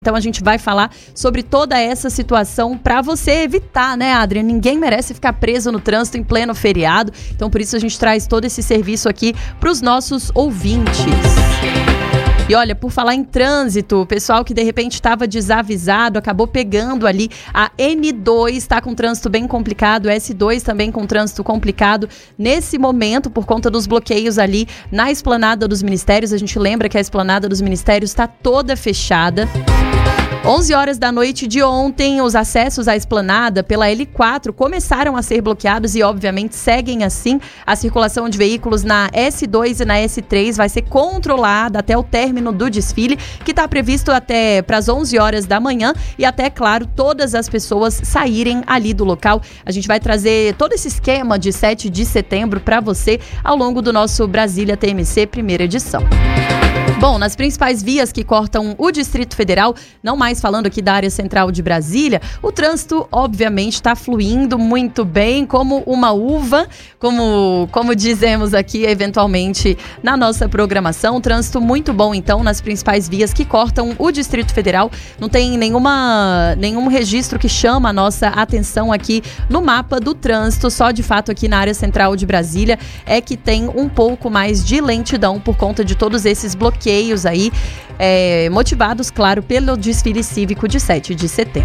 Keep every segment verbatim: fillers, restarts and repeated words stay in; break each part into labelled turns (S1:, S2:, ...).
S1: Então a gente vai falar sobre toda essa situação para você evitar, né, Adriana? Ninguém merece ficar preso no trânsito em pleno feriado. Então por isso a gente traz todo esse serviço aqui para os nossos ouvintes. E olha, por falar em trânsito, o pessoal que de repente estava desavisado, acabou pegando ali a N dois, está com trânsito bem complicado, S dois também com trânsito complicado nesse momento, por conta dos bloqueios ali na Esplanada dos Ministérios. A gente lembra que a Esplanada dos Ministérios está toda fechada. onze horas da noite de ontem, os acessos à Esplanada pela L quatro começaram a ser bloqueados e, obviamente, seguem assim. A circulação de veículos na S dois e na S três vai ser controlada até o término do desfile, que está previsto até para as onze horas da manhã e até, claro, todas as pessoas saírem ali do local. A gente vai trazer todo esse esquema de sete de setembro para você ao longo do nosso Brasília T M C primeira edição. Bom, nas principais vias que cortam o Distrito Federal, não mais falando aqui da área central de Brasília, o trânsito, obviamente, está fluindo muito bem, como uma uva, como, como dizemos aqui, eventualmente, na nossa programação. Trânsito muito bom, então, nas principais vias que cortam o Distrito Federal. Não tem nenhuma, nenhum registro que chama a nossa atenção aqui no mapa do trânsito, só de fato aqui na área central de Brasília é que tem um pouco mais de lentidão por conta de todos esses bloqueios aí, é, motivados, claro, pelo desfile cívico de sete de setembro.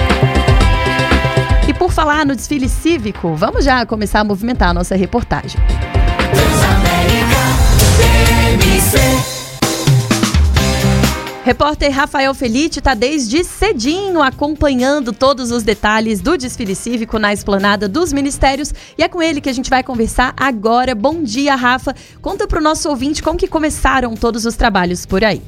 S1: E por falar no desfile cívico, vamos já começar a movimentar a nossa reportagem. Repórter Rafael Felite está desde cedinho acompanhando todos os detalhes do desfile cívico na Esplanada dos Ministérios e é com ele que a gente vai conversar agora. Bom dia, Rafa. Conta para o nosso ouvinte como que começaram todos os trabalhos por aí.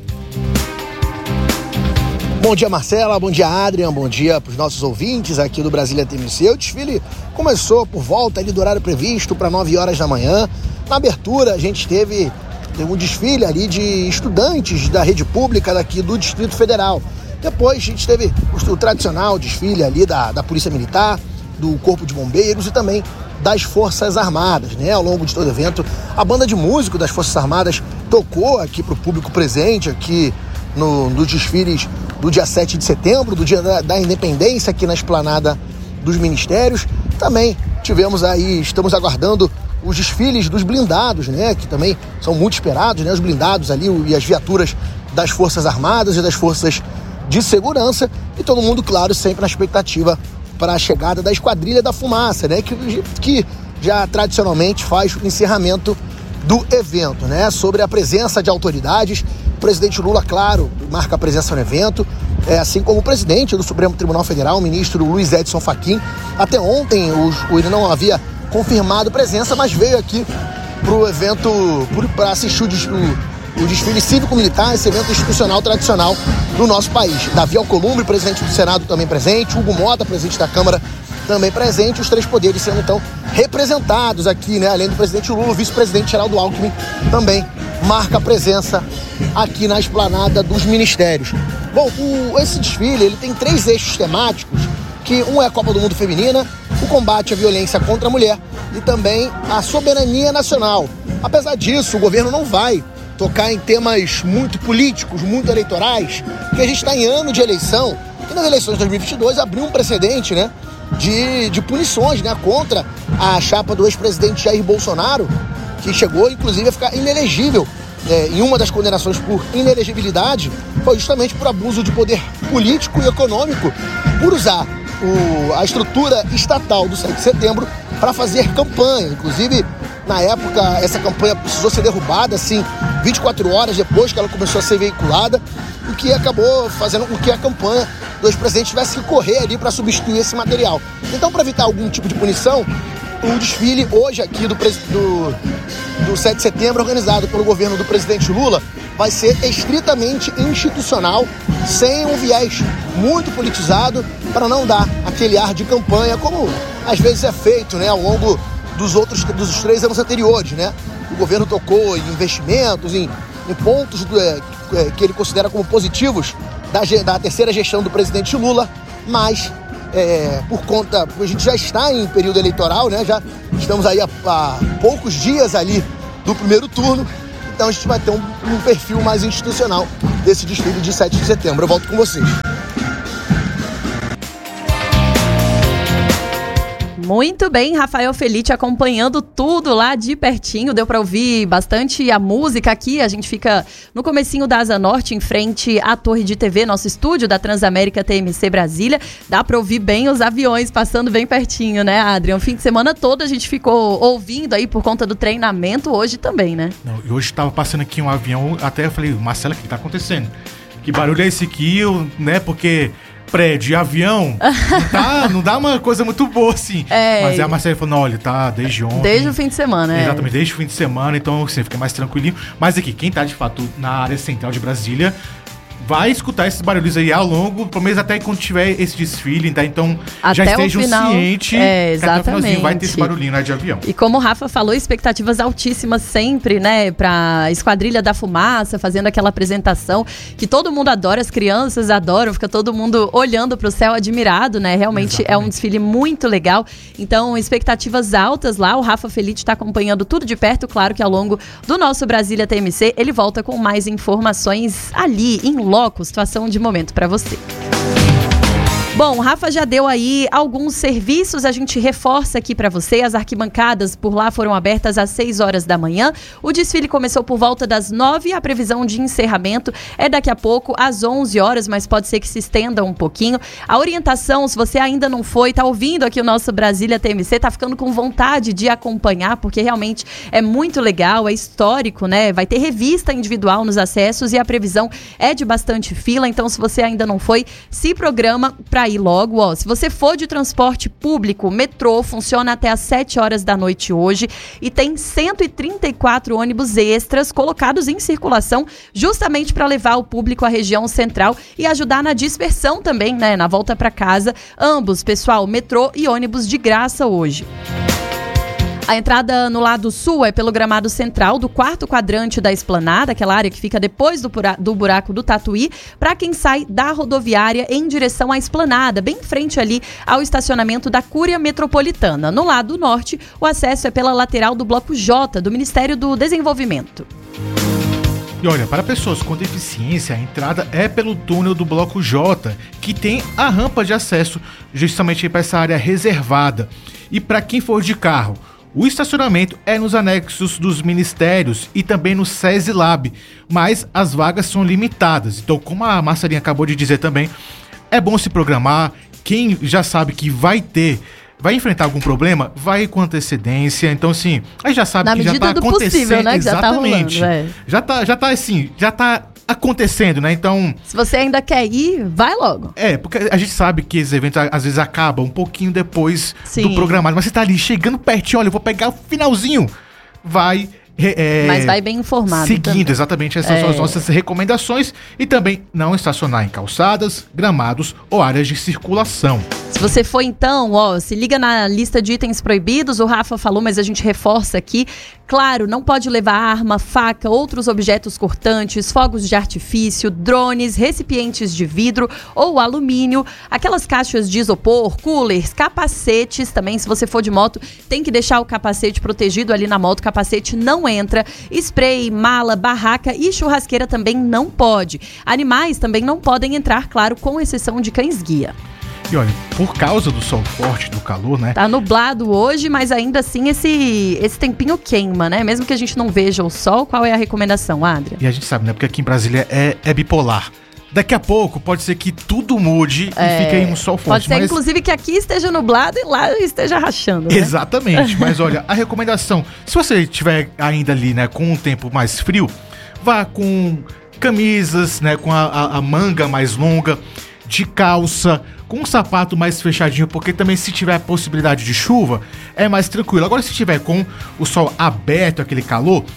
S2: Bom dia, Marcela. Bom dia, Adrian. Bom dia para os nossos ouvintes aqui do Brasília T M C. O desfile começou por volta ali do horário previsto para nove horas da manhã. Na abertura, a gente teve... Tem um desfile ali de estudantes da rede pública daqui do Distrito Federal. Depois a gente teve o, o tradicional desfile ali da, da Polícia Militar, do Corpo de Bombeiros e também das Forças Armadas, né? Ao longo de todo o evento, a banda de músico das Forças Armadas tocou aqui para o público presente, aqui no, nos desfiles do dia sete de setembro, do dia da, da Independência, aqui na Esplanada dos Ministérios. Também tivemos aí, estamos aguardando os desfiles dos blindados, né, que também são muito esperados, né, os blindados ali e as viaturas das Forças Armadas e das Forças de Segurança, e todo mundo, claro, sempre na expectativa para a chegada da Esquadrilha da Fumaça, né, que, que já tradicionalmente faz o encerramento do evento, né, sobre a presença de autoridades. O presidente Lula, claro, marca a presença no evento, é, assim como o presidente do Supremo Tribunal Federal, o ministro Luiz Edson Fachin. Até ontem os, ele não havia confirmado presença, mas veio aqui para o evento, para assistir o, o, o desfile cívico-militar, esse evento institucional tradicional no nosso país. Davi Alcolumbre, presidente do Senado, também presente, Hugo Mota, presidente da Câmara, também presente, os três poderes sendo então representados aqui, né? Além do presidente Lula, o vice-presidente Geraldo Alckmin também marca a presença aqui na Esplanada dos Ministérios. Bom, o, esse desfile ele tem três eixos temáticos, que um é a Copa do Mundo Feminina, o combate à violência contra a mulher e também a soberania nacional. Apesar disso, o governo não vai tocar em temas muito políticos, muito eleitorais, porque a gente está em ano de eleição e nas eleições de dois mil e vinte e dois abriu um precedente, né, de, de punições, né, contra a chapa do ex-presidente Jair Bolsonaro, que chegou inclusive a ficar inelegível. É, em uma das condenações por inelegibilidade foi justamente por abuso de poder político e econômico, por usar O, a estrutura estatal do sete de setembro para fazer campanha. Inclusive, na época, essa campanha precisou ser derrubada, assim, vinte e quatro horas depois que ela começou a ser veiculada, o que acabou fazendo com que a campanha do ex-presidente tivesse que correr ali para substituir esse material. Então, para evitar algum tipo de punição, o desfile hoje aqui do, do, do sete de setembro, organizado pelo governo do presidente Lula, vai ser estritamente institucional, sem um viés muito politizado, para não dar aquele ar de campanha, como às vezes é feito, né, ao longo dos outros dos três anos anteriores, né? O governo tocou em investimentos, em, em pontos do, é, que ele considera como positivos da, da terceira gestão do presidente Lula, mas é, por conta, a gente já está em período eleitoral, né? Já estamos aí há, há poucos dias ali do primeiro turno. Então a gente vai ter um, um perfil mais institucional desse desfile de sete de setembro. Eu volto com vocês.
S1: Muito bem, Rafael Felite acompanhando tudo lá de pertinho, deu para ouvir bastante a música aqui, a gente fica no comecinho da Asa Norte, em frente à Torre de T V, nosso estúdio da Transamérica T M C Brasília, dá para ouvir bem os aviões passando bem pertinho, né, Adrian? O fim de semana todo a gente ficou ouvindo aí por conta do treinamento, hoje também, né?
S3: Não, e hoje estava passando aqui um avião, até eu falei, Marcela, o que tá acontecendo? Que barulho é esse aqui, eu, né, porque... prédio e avião, não, tá, não dá uma coisa muito boa, assim. É. Mas aí a Marcela falou, não, olha, tá desde ontem.
S1: Desde o fim de semana, é.
S3: Exatamente, desde o fim de semana, então assim, fica mais tranquilinho. Mas aqui, quem tá de fato na área central de Brasília, vai escutar esses barulhos aí ao longo, pelo menos até quando tiver esse desfile, tá? Então
S1: até
S3: já estejam cientes
S1: é, exatamente.
S3: Vai ter esse barulhinho, né, de avião.
S1: E como o Rafa falou, expectativas altíssimas sempre, né, pra Esquadrilha da Fumaça, fazendo aquela apresentação que todo mundo adora, as crianças adoram, fica todo mundo olhando pro céu admirado, né? Realmente exatamente. É um desfile muito legal. Então, expectativas altas lá, o Rafa Felite tá acompanhando tudo de perto, claro que ao longo do nosso Brasília T M C, ele volta com mais informações ali, em loco, situação de momento para você. Bom, o Rafa já deu aí alguns serviços, a gente reforça aqui para você, as arquibancadas por lá foram abertas às seis horas da manhã, o desfile começou por volta das nove, a previsão de encerramento é daqui a pouco às onze horas, mas pode ser que se estenda um pouquinho. A orientação, se você ainda não foi, tá ouvindo aqui o nosso Brasília T M C, tá ficando com vontade de acompanhar, porque realmente é muito legal, é histórico, né? Vai ter revista individual nos acessos e a previsão é de bastante fila, então se você ainda não foi, se programa para ir logo, ó. Se você for de transporte público, metrô funciona até às sete horas da noite hoje e tem cento e trinta e quatro ônibus extras colocados em circulação justamente para levar o público à região central e ajudar na dispersão também, né, na volta para casa. Ambos, pessoal, metrô e ônibus de graça hoje. A entrada no lado sul é pelo gramado central do quarto quadrante da esplanada, aquela área que fica depois do, pura, do buraco do Tatuí, para quem sai da rodoviária em direção à esplanada, bem em frente ali ao estacionamento da Cúria Metropolitana. No lado norte, o acesso é pela lateral do Bloco J, do Ministério do Desenvolvimento.
S3: E olha, para pessoas com deficiência, a entrada é pelo túnel do Bloco J, que tem a rampa de acesso justamente para essa área reservada. E para quem for de carro, o estacionamento é nos anexos dos ministérios e também no SESI Lab, mas as vagas são limitadas. Então, como a Marcelinha acabou de dizer também, é bom se programar. Quem já sabe que vai ter, vai enfrentar algum problema, vai com antecedência. Então, assim, aí já sabe
S1: na
S3: que já tá acontecendo.
S1: Possível, né? Que
S3: exatamente.
S1: Já tá rolando, é.
S3: já tá, já tá assim, já tá acontecendo, né? Então,
S1: se você ainda quer ir, vai logo.
S3: É, porque a gente sabe que esses eventos às vezes acabam um pouquinho depois Sim. do programado, mas você tá ali chegando pertinho, olha, eu vou pegar o finalzinho, vai... É,
S1: mas vai bem informado.
S3: Seguindo
S1: também.
S3: exatamente essas
S1: é.
S3: são as nossas recomendações e também não estacionar em calçadas, gramados ou áreas de circulação.
S1: Se você for então, ó, se liga na lista de itens proibidos, o Rafa falou, mas a gente reforça aqui. Claro, não pode levar arma, faca, outros objetos cortantes, fogos de artifício, drones, recipientes de vidro ou alumínio, aquelas caixas de isopor, coolers, capacetes também, se você for de moto, tem que deixar o capacete protegido ali na moto, o capacete não entra, spray, mala, barraca e churrasqueira também não pode. Animais também não podem entrar, claro, com exceção de cães-guia.
S3: E olha, por causa do sol forte, do calor, né?
S1: Tá nublado hoje, mas ainda assim esse, esse tempinho queima, né? Mesmo que a gente não veja o sol, qual é a recomendação, Adria?
S3: E a gente sabe, né? Porque aqui em Brasília é, é bipolar. Daqui a pouco pode ser que tudo mude é, e fique aí um sol forte.
S1: Pode ser,
S3: mas...
S1: inclusive, que aqui esteja nublado e lá esteja rachando, né?
S3: Exatamente. Mas olha, a recomendação, se você estiver ainda ali, né, com um tempo mais frio, vá com camisas, né, com a, a, a manga mais longa, de calça, com um sapato mais fechadinho, porque também se tiver a possibilidade de chuva, é mais tranquilo. Agora, se tiver com o sol aberto, aquele calor,